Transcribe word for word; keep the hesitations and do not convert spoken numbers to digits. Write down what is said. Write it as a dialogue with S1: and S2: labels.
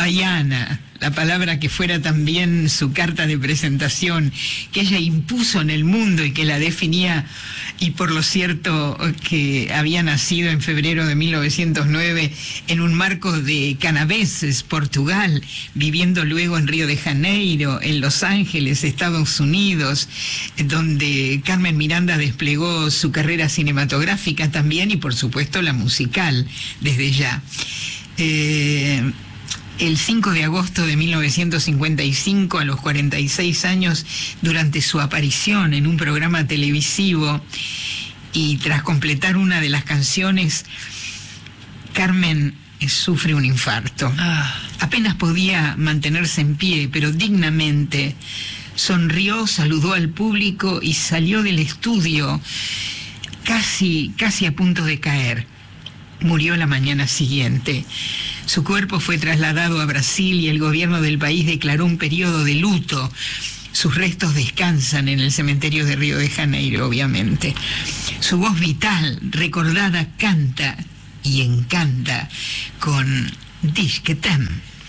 S1: baiana, la palabra que fuera también su carta de presentación, que ella impuso en el mundo y que la definía, y por lo cierto que había nacido en febrero de mil novecientos nueve en un marco de Canaveses, Portugal, viviendo luego en Río de Janeiro, en Los Ángeles, Estados Unidos, donde Carmen Miranda desplegó su carrera cinematográfica también y por supuesto la musical desde ya. Eh, el cinco de agosto de mil novecientos cincuenta y cinco, a los cuarenta y seis años, durante su aparición en un programa televisivo y tras completar una de las canciones, Carmen eh, sufre un infarto. Ah. Apenas podía mantenerse en pie, pero dignamente sonrió, saludó al público y salió del estudio casi, casi a punto de caer. Murió la mañana siguiente. Su cuerpo fue trasladado a Brasil y el gobierno del país declaró un periodo de luto. Sus restos descansan en el cementerio de Río de Janeiro, obviamente. Su voz vital, recordada, canta y encanta con Diz que tem.